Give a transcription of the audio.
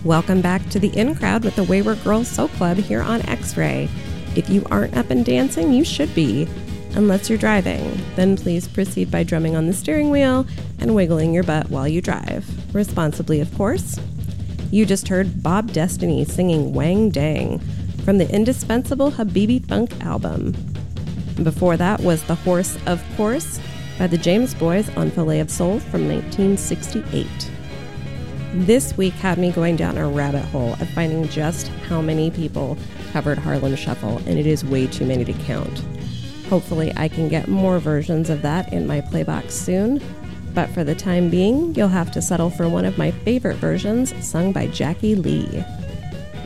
Welcome back to the In Crowd with the Wayward Girls Soul Club here on X-Ray. If you aren't up and dancing, you should be. Unless you're driving, then please proceed by drumming on the steering wheel and wiggling your butt while you drive. Responsibly, of course. You just heard Bob Destiny singing Wang Dang from the indispensable Habibi Funk album. Before that was The Horse of Course by the James Boys on Filet of Soul from 1968. This week had me going down a rabbit hole of finding just how many people covered Harlem Shuffle, and it is way too many to count. Hopefully I can get more versions of that in my playbox soon, but for the time being, you'll have to settle for one of my favorite versions sung by Jackie Lee.